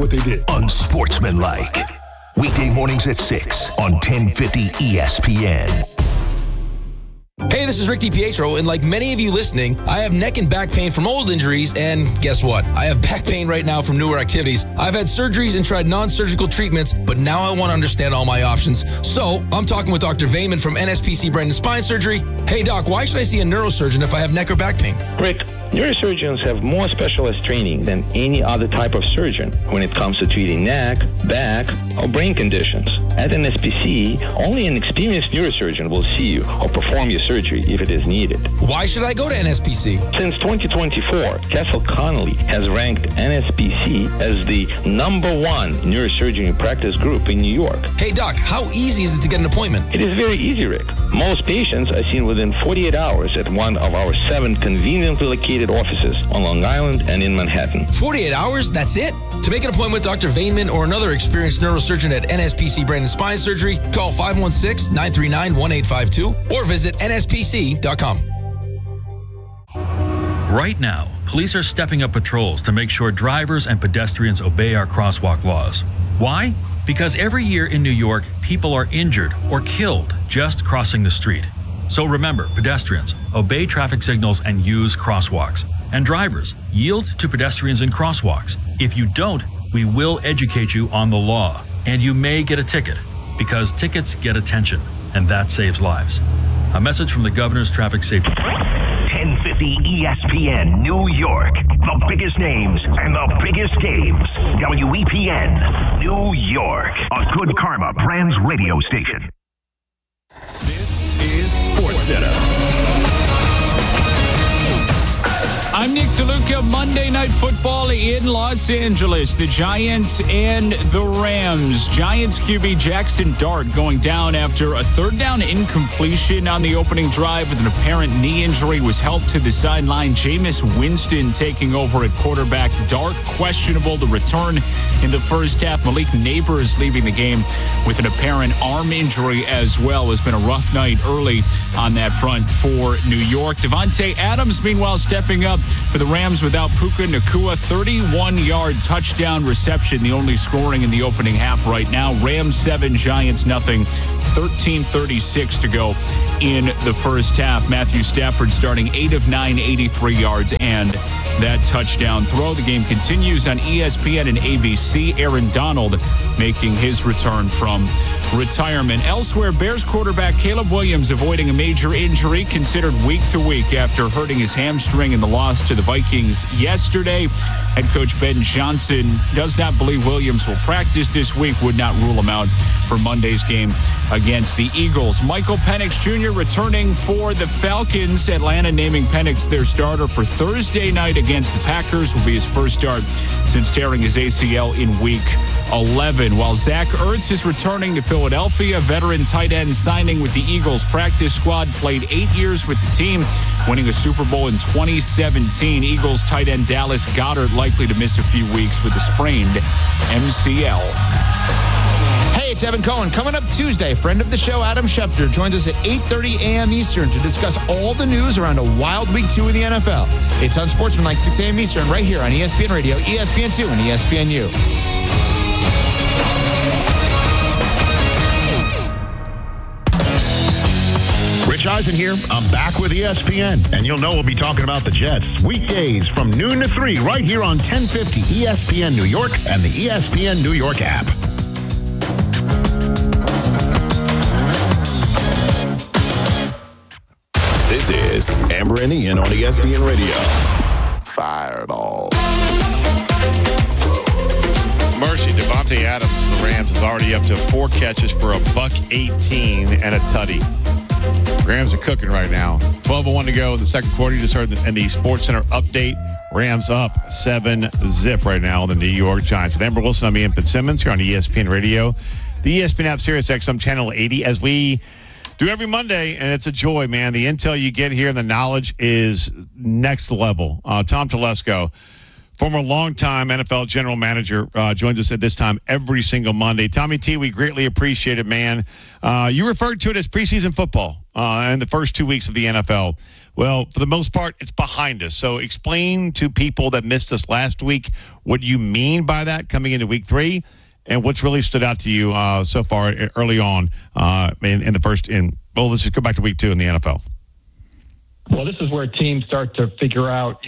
what they did. Unsportsmanlike. Weekday mornings at 6 on 1050 ESPN. Hey, this is Rick DiPietro, and like many of you listening, I have neck and back pain from old injuries, and guess what? I have back pain right now from newer activities. I've had surgeries and tried non-surgical treatments, but now I want to understand all my options. So, I'm talking with Dr. Vayman from NSPC Brain and Spine Surgery. Hey, Doc, why should I see a neurosurgeon if I have neck or back pain? Rick, neurosurgeons have more specialist training than any other type of surgeon when it comes to treating neck, back, or brain conditions. At NSPC, only an experienced neurosurgeon will see you or perform your surgery if it is needed. Why should I go to NSPC? Since 2024, Castle Connolly has ranked NSPC as the #1 neurosurgery practice group in New York. Hey, Doc, how easy is it to get an appointment? It is very easy, Rick. Most patients are seen within 48 hours at one of our 7 conveniently located offices on Long Island and in Manhattan. 48 hours? That's it? To make an appointment with Dr. Vayman or another experienced neurosurgeon at NSPC Brain and Spine Surgery, call 516-939-1852 or visit nspc.com. Right now, police are stepping up patrols to make sure drivers and pedestrians obey our crosswalk laws. Why? Because every year in New York, people are injured or killed just crossing the street. So remember, pedestrians, obey traffic signals and use crosswalks. And drivers, yield to pedestrians in crosswalks. If you don't, we will educate you on the law. And you may get a ticket, because tickets get attention, and that saves lives. A message from the Governor's Traffic Safety. 1050 ESPN New York. The biggest names and the biggest games. WEPN New York. A Good Karma Brands radio station. This is SportsCenter. I'm Nick DeLuca. Monday Night Football in Los Angeles. The Giants and the Rams. Giants QB Jackson Dart going down after a third down incompletion on the opening drive with an apparent knee injury was helped to the sideline. Jameis Winston taking over at quarterback. Dart questionable to return in the first half. Malik Neighbors leaving the game with an apparent arm injury as well. It's been a rough night early on that front for New York. Devontae Adams, meanwhile, stepping up for the Rams without Puka Nacua. 31-yard touchdown reception, the only scoring in the opening half right now. Rams 7, Giants nothing. 13:36 to go in the first half. Matthew Stafford starting 8 of 9, 83 yards and that touchdown throw. The game continues on ESPN and ABC. Aaron Donald making his return from retirement. Elsewhere, Bears quarterback Caleb Williams avoiding a major injury, considered week to week after hurting his hamstring in the loss to the Vikings yesterday. Head coach Ben Johnson does not believe Williams will practice this week, would not rule him out for Monday's game against the Eagles. Michael Penix Jr. returning for the Falcons. Atlanta naming Penix their starter for Thursday night against the Packers. Will be his first start since tearing his ACL in week 11. While Zach Ertz is returning to Philadelphia, veteran tight end signing with the Eagles practice squad, played 8 years with the team, winning a Super Bowl in 2017. Eagles tight end Dallas Goedert likely to miss a few weeks with a sprained MCL. Hey, it's Evan Cohen. Coming up Tuesday, friend of the show, Adam Schefter, joins us at 8:30 a.m. Eastern to discuss all the news around a wild Week 2 in the NFL. It's on Sportsmanlike, 6 a.m. Eastern, right here on ESPN Radio, ESPN2, and ESPNU. Rich Eisen here. I'm back with ESPN, and you'll know we'll be talking about the Jets weekdays from noon to 3 right here on 1050 ESPN New York and the ESPN New York app. This is Amber and Ian on ESPN Radio. Fireball. Mercy, Devontae Adams of the Rams is already up to 4 catches for $118 and a tutty. Rams are cooking right now. 12:01 to go in the second quarter. You just heard in the SportsCenter update. Rams up 7-0 right now on the New York Giants. With Amber Wilson, I'm Ian Fitzsimmons here on ESPN Radio, the ESPN app, Sirius XM Channel 80, as we do every Monday, and it's a joy, man. The intel you get here and the knowledge is next level. Tom Telesco, former longtime NFL general manager, joins us at this time every single Monday. Tommy T, we greatly appreciate it, man. You referred to it as preseason football in the first 2 weeks of the NFL Well, for the most part, it's behind us. So explain to people that missed us last week what you mean by that coming into week 3 and what's really stood out to you so far early on in the first – well, let's just go back to week 2 in the NFL. Well, this is where teams start to figure out,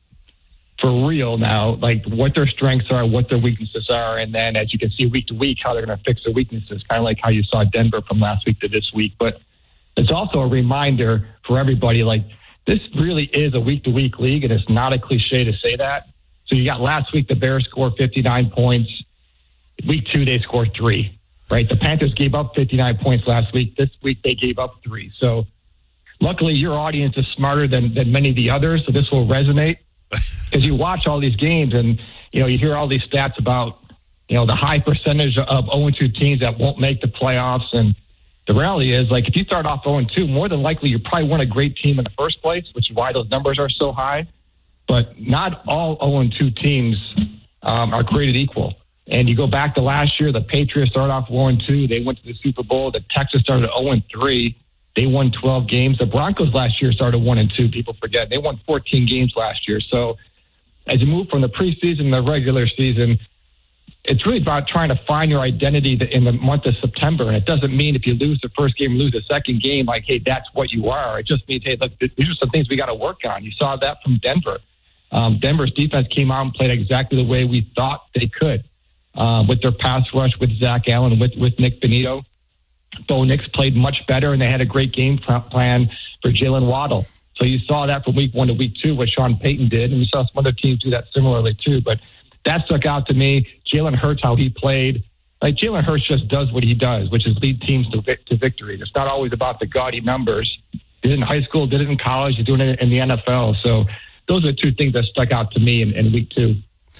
for real now, like what their strengths are, what their weaknesses are, and then as you can see week to week, how they're going to fix their weaknesses, kind of like how you saw Denver from last week to this week. But it's also a reminder for everybody, like this really is a week-to-week league, and it's not a cliche to say that. So you got last week, the Bears scored 59 points. Week 2, they scored 3, right? The Panthers gave up 59 points last week. This week, they gave up 3. So luckily, your audience is smarter than many of the others, so this will resonate. Because you watch all these games and, you hear all these stats about, the high percentage of 0-2 teams that won't make the playoffs. And the reality is, like, if you start off 0-2, more than likely you probably weren't a great team in the first place, which is why those numbers are so high. But not all 0-2 teams are created equal. And you go back to last year, the Patriots started off 1-2. They went to the Super Bowl. The Texans started 0-3. They won 12 games. The Broncos last year started 1-2. People forget. They won 14 games last year. So as you move from the preseason to the regular season, it's really about trying to find your identity in the month of September. And it doesn't mean if you lose the first game, lose the second game, like, hey, that's what you are. It just means, hey, look, these are some things we got to work on. You saw that from Denver. Denver's defense came out and played exactly the way we thought they could with their pass rush, with Zach Allen, with Nick Benito. Bo Nix played much better, and they had a great game plan for Jalen Waddle. So you saw that from week 1 to week 2, what Sean Payton did, and we saw some other teams do that similarly too. But that stuck out to me. Jalen Hurts, how he played. Like, Jalen Hurts just does what he does, which is lead teams to victory. It's not always about the gaudy numbers. Did it in high school, did it in college, you're doing it in the NFL. So those are the 2 things that stuck out to me in week 2.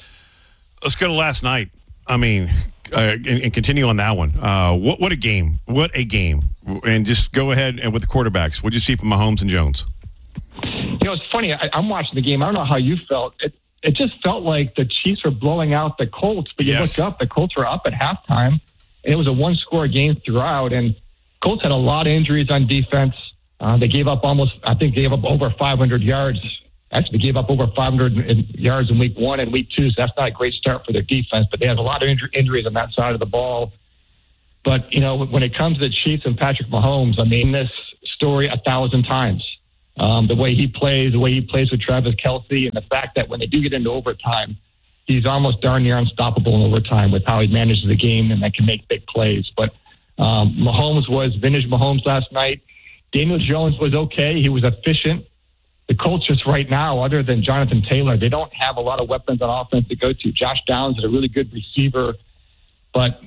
Let's go to last night. I mean, and continue on that one. What a game. What a game. And just go ahead and with the quarterbacks. What did you see from Mahomes and Jones? It's funny. I'm watching the game. I don't know how you felt. It just felt like the Chiefs were blowing out the Colts. But you looked up, the Colts were up at halftime. And it was a one-score game throughout. And Colts had a lot of injuries on defense. They gave up over 500 yards. Actually, gave up over 500 yards in week 1 and week 2, so that's not a great start for their defense. But they have a lot of injuries on that side of the ball. But, when it comes to the Chiefs and Patrick Mahomes, I mean, this story 1,000 times. The way he plays with Travis Kelce, and the fact that when they do get into overtime, he's almost darn near unstoppable in overtime with how he manages the game and that can make big plays. But Mahomes was vintage Mahomes last night. Daniel Jones was okay. He was efficient. The Colts just right now, other than Jonathan Taylor, they don't have a lot of weapons on offense to go to. Josh Downs is a really good receiver, but,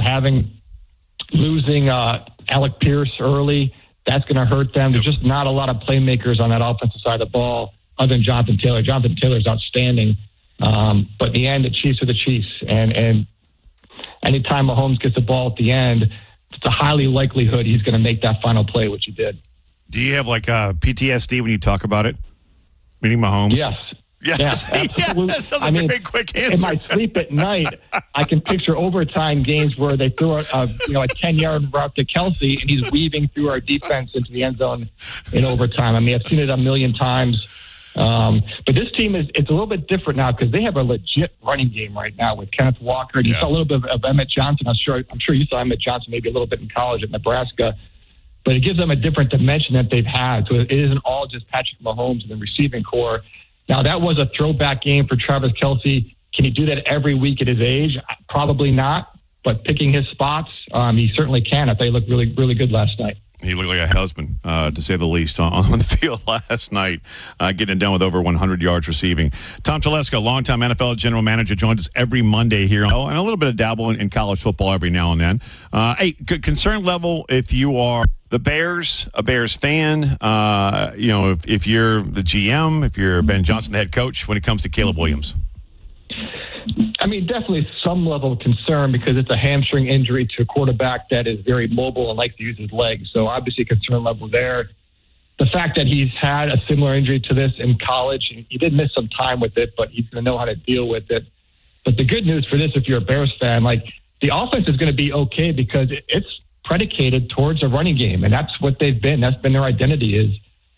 losing Alec Pierce early, that's going to hurt them. There's just not a lot of playmakers on that offensive side of the ball other than Jonathan Taylor. Jonathan Taylor's outstanding. But in the end, the Chiefs are the Chiefs. And anytime Mahomes gets the ball at the end, it's a highly likelihood he's going to make that final play, which he did. Do you have like PTSD when you talk about it? Meaning Mahomes? Yes. Yes. Yeah, absolutely. Yes, that's a very quick answer. In my sleep at night, I can picture overtime games where they throw a 10-yard route to Kelce, and he's weaving through our defense into the end zone in overtime. I mean, I've seen it a million times. But this team it's a little bit different now because they have a legit running game right now with Kenneth Walker. And you saw a little bit of Emmett Johnson. I'm sure you saw Emmett Johnson maybe a little bit in college at Nebraska. But it gives them a different dimension that they've had. So it isn't all just Patrick Mahomes and the receiving core. Now, that was a throwback game for Travis Kelce. Can he do that every week at his age? Probably not. But picking his spots, he certainly can. I thought he looked really, really good last night. He looked like a husband, to say the least, on the field last night, getting it done with over 100 yards receiving. Tom Telesco, longtime NFL general manager, joins us every Monday here, and a little bit of dabble in college football every now and then. Hey, concern level, if you are the Bears, a Bears fan, if you're the GM, if you're Ben Johnson, the head coach, when it comes to Caleb Williams? I mean, definitely some level of concern because it's a hamstring injury to a quarterback that is very mobile and likes to use his legs. So obviously concern level there. The fact that he's had a similar injury to this in college, he did miss some time with it, but he's going to know how to deal with it. But the good news for this, if you're a Bears fan, like the offense is going to be okay because it's predicated towards a running game. And that's what they've been. That's been their identity is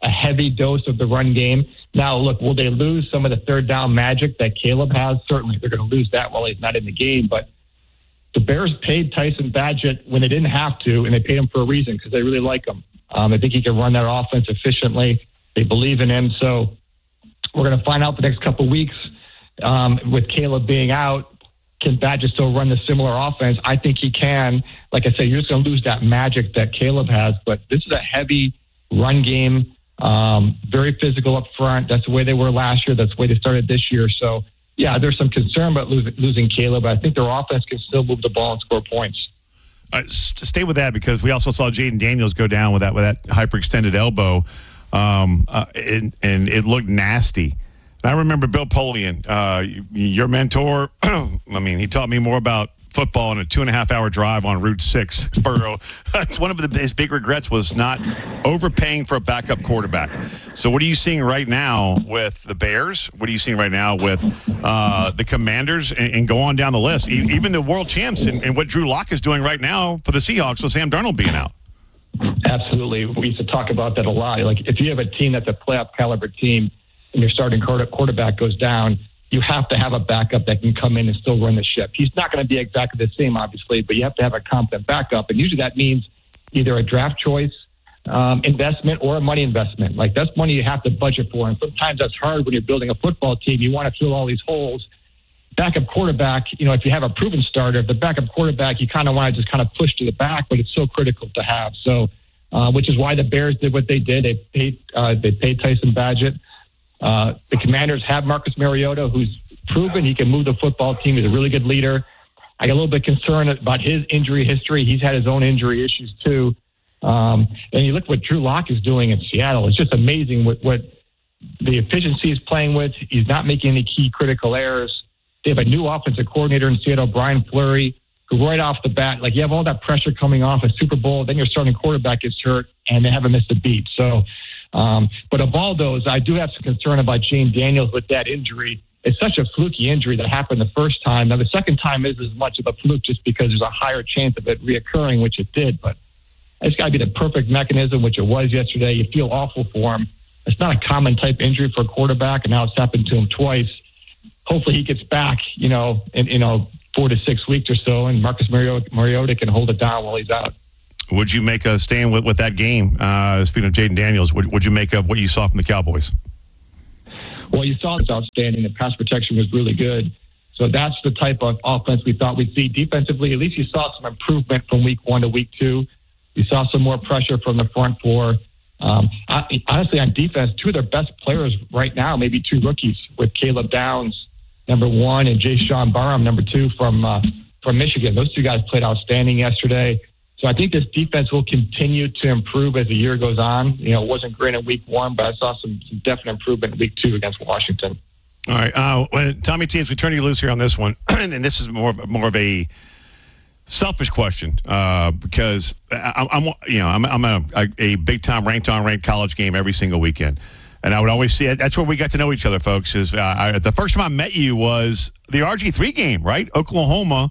a heavy dose of the run game. Now, look, will they lose some of the third down magic that Caleb has? Certainly, they're going to lose that while he's not in the game. But the Bears paid Tyson Bagent when they didn't have to, and they paid him for a reason because they really like him. I think he can run that offense efficiently. They believe in him. So we're going to find out the next couple of weeks with Caleb being out. Can Bagent still run the similar offense? I think he can. Like I said, you're just going to lose that magic that Caleb has. But this is a heavy run game, very physical up front. That's the way they were last year. That's the way they started this year. So, yeah, there's some concern about losing Caleb. But I think their offense can still move the ball and score points. Stay with that because we also saw Jaden Daniels go down with that hyperextended elbow, and it looked nasty. And I remember Bill Polian, your mentor. I mean, he taught me more about football in a 2.5-hour drive on Route 6, Spurrow. It's one of his big regrets was not overpaying for a backup quarterback. So what are you seeing right now with the Bears? What are you seeing right now with the Commanders? And go on down the list. Even the world champs and what Drew Lock is doing right now for the Seahawks with Sam Darnold being out. Absolutely. We used to talk about that a lot. Like if you have a team that's a playoff caliber team and your starting quarterback goes down, you have to have a backup that can come in and still run the ship. He's not going to be exactly the same, obviously, but you have to have a competent backup. And usually that means either a draft choice investment or a money investment. Like that's money you have to budget for. And sometimes that's hard when you're building a football team. You want to fill all these holes. Backup quarterback, if you have a proven starter, the backup quarterback, you kind of want to just kind of push to the back, but it's so critical to have. So, which is why the Bears did what they did. They paid Tyson Bagent. The Commanders have Marcus Mariota, who's proven he can move the football team. He's a really good leader. I get a little bit concerned about his injury history. He's had his own injury issues too. And you look what Drew Lock is doing in Seattle. It's just amazing what the efficiency he's playing with. He's not making any key critical errors. They have a new offensive coordinator in Seattle, Brian Fleury, who right off the bat, like you have all that pressure coming off a Super Bowl, then your starting quarterback gets hurt, and they haven't missed a beat. So, but of all those, I do have some concern about Jaden Daniels with that injury. It's such a fluky injury that happened the first time. Now, the second time isn't as much of a fluke just because there's a higher chance of it reoccurring, which it did. But it's got to be the perfect mechanism, which it was yesterday. You feel awful for him. It's not a common type injury for a quarterback, and now it's happened to him twice. Hopefully he gets back, in 4 to 6 weeks or so, and Marcus Mariota can hold it down while he's out. Would you make a stand with that game? Speaking of Jaden Daniels, would you make of what you saw from the Cowboys? Well, you saw it's outstanding. The pass protection was really good. So that's the type of offense we thought we'd see. Defensively, at least you saw some improvement from week 1 to week 2. You saw some more pressure from the front four. Honestly, on defense, two of their best players right now, maybe two rookies with Caleb Downs, number 1, and Jay Sean Barham, number 2 from Michigan. Those two guys played outstanding yesterday. So I think this defense will continue to improve as the year goes on. It wasn't great in week 1, but I saw some definite improvement in week 2 against Washington. All right. Tommy T, as we turn you loose here on this one, and this is more of a selfish question because I'm a big time ranked on ranked college game every single weekend. And I would always see it. That's where we got to know each other, folks. Is the first time I met you was the RG3 game, right? Oklahoma,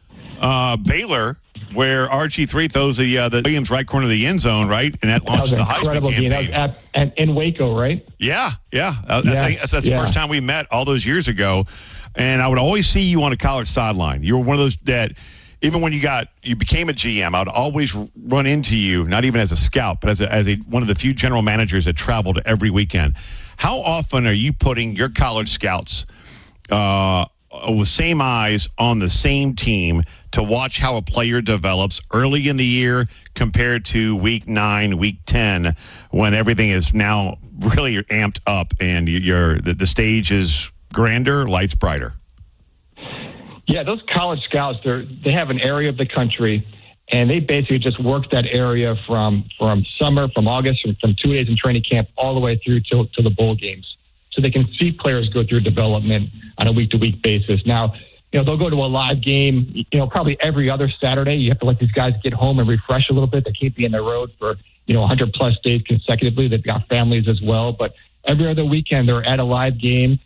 Baylor, where RG3 throws the Williams right corner of the end zone, right? And that launched the Heisman campaign. That was in Waco, right? Yeah. I think that's the first time we met all those years ago. And I would always see you on a college sideline. You were one of those that even when you became a GM, I would always run into you, not even as a scout, but as one of the few general managers that traveled every weekend. How often are you putting your college scouts with same eyes on the same team to watch how a player develops early in the year compared to week 9, week 10, when everything is now really amped up and the stage is grander, lights brighter? Yeah, those college scouts, they have an area of the country, and they basically just work that area from summer, from August, from 2 days in training camp all the way through to the bowl games. So they can see players go through development on a week-to-week basis. Now, they'll go to a live game, probably every other Saturday. You have to let these guys get home and refresh a little bit. They can't be on the road for, 100-plus days consecutively. They've got families as well. But every other weekend, they're at a live game.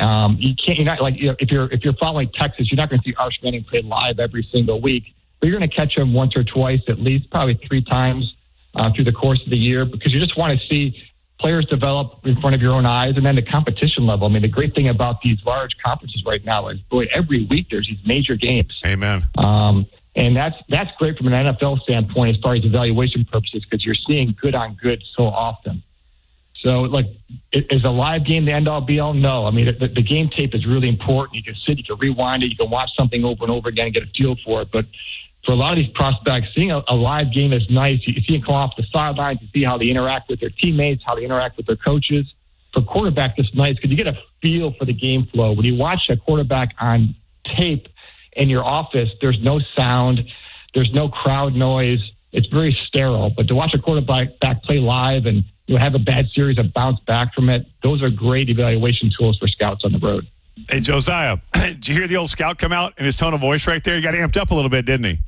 If you're following Texas, you're not going to see Arch Manning play live every single week, but you're going to catch him once or twice, at least probably 3 times through the course of the year, because you just want to see players develop in front of your own eyes, and then the competition level. I mean, the great thing about these large conferences right now is, boy, every week there's these major games. Amen. And that's great from an NFL standpoint as far as evaluation purposes, because you're seeing good on good so often. So, like, is a live game the end-all, be-all? No. I mean, the game tape is really important. You can sit, you can rewind it, you can watch something over and over again and get a feel for it. But for a lot of these prospects, seeing a live game is nice. You see them come off the sidelines, you see how they interact with their teammates, how they interact with their coaches. For quarterback, it's nice because you get a feel for the game flow. When you watch a quarterback on tape in your office, there's no sound, there's no crowd noise. It's very sterile. But to watch a quarterback play live and have a bad series and bounce back from it, those are great evaluation tools for scouts on the road. Hey, Josiah, did you hear the old scout come out in his tone of voice right there? He got amped up a little bit, didn't he?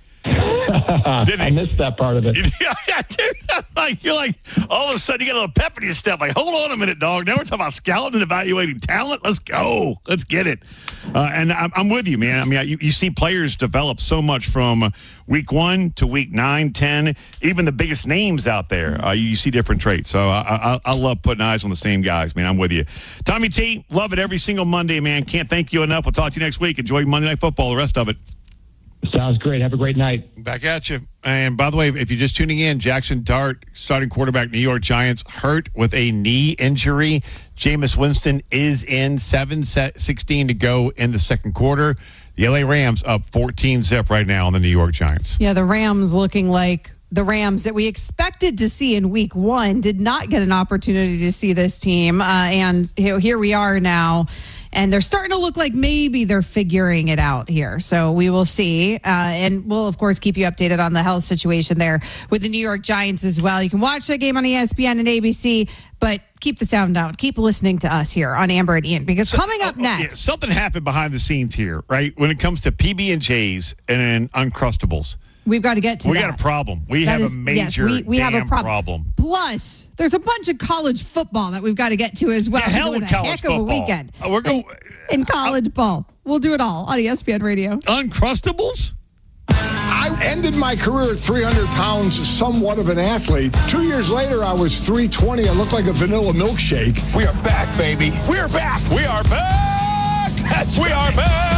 I missed that part of it. Yeah, dude. You're like, all of a sudden you get a little pep in your step. Like, hold on a minute, dog. Now we're talking about scouting and evaluating talent. Let's go. Let's get it. And I'm with you, man. I mean, you see players develop so much from week 1 to week 9, 10, even the biggest names out there. You see different traits. So I love putting eyes on the same guys, man. I'm with you. Tommy T, love it every single Monday, man. Can't thank you enough. We'll talk to you next week. Enjoy Monday Night Football, the rest of it. Sounds great. Have a great night. Back at you. And by the way, if you're just tuning in, Jackson Dart, starting quarterback, New York Giants, hurt with a knee injury. Jameis Winston is in, 7:16 to go in the second quarter. The LA Rams up 14-0 right now on the New York Giants. Yeah, the Rams looking like the Rams that we expected to see in week 1 did not get an opportunity to see this team. And here we are now. And they're starting to look like maybe they're figuring it out here. So we will see. And we'll, of course, keep you updated on the health situation there with the New York Giants as well. You can watch that game on ESPN and ABC, but keep the sound down. Keep listening to us here on Amber and Ian, because coming up next. Something happened behind the scenes here, right? When it comes to PB&J's and Uncrustables. We've got to get to that. We got a problem. We have a major we have a problem. Plus, there's a bunch of college football that we've got to get to as well. Yeah, hell with college heck football. Of a weekend. We're going in college ball. We'll do it all on ESPN Radio. Uncrustables? I ended my career at 300 pounds, somewhat of an athlete. 2 years later, I was 320. I looked like a vanilla milkshake. We are back, baby. We are back. We are back. We are back.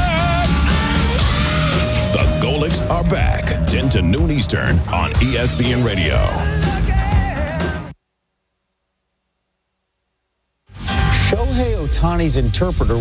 The Golics are back, 10 to noon Eastern on ESPN Radio. Shohei Ohtani's interpreter